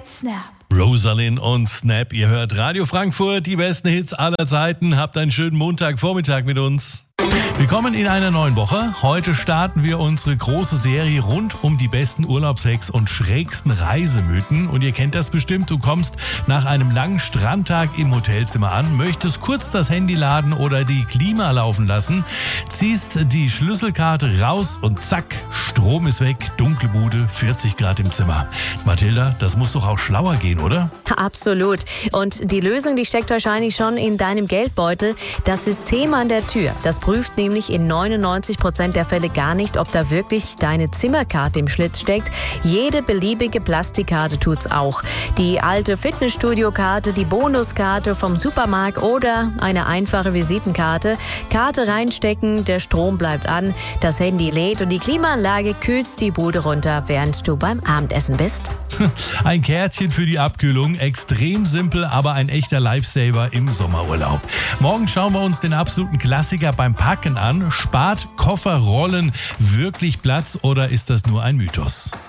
Snap. Rosalind und Snap, ihr hört Radio Frankfurt, die besten Hits aller Zeiten. Habt einen schönen Montagvormittag mit uns. Willkommen in einer neuen Woche. Heute starten wir unsere große Serie rund um die besten Urlaubshacks und schrägsten Reisemythen. Und ihr kennt das bestimmt, du kommst nach einem langen Strandtag im Hotelzimmer an, möchtest kurz das Handy laden oder die Klima laufen lassen, ziehst die Schlüsselkarte raus und zack, Strom ist weg, Dunkelbude, 40 Grad im Zimmer. Mathilda, das muss doch auch schlauer gehen, oder? Absolut. Und die Lösung, die steckt wahrscheinlich schon in deinem Geldbeutel. Das System an der Tür, das prüft nämlich in 99% der Fälle gar nicht, ob da wirklich deine Zimmerkarte im Schlitz steckt. Jede beliebige Plastikkarte tut's auch. Die alte Fitnessstudio-Karte, die Bonuskarte vom Supermarkt oder eine einfache Visitenkarte. Karte reinstecken, der Strom bleibt an, das Handy lädt und die Klimaanlage kühlt die Bude runter, während du beim Abendessen bist. Ein Kärtchen für die Abkühlung, extrem simpel, aber ein echter Lifesaver im Sommerurlaub. Morgen schauen wir uns den absoluten Klassiker beim Packen an. Spart Kofferrollen wirklich Platz oder ist das nur ein Mythos?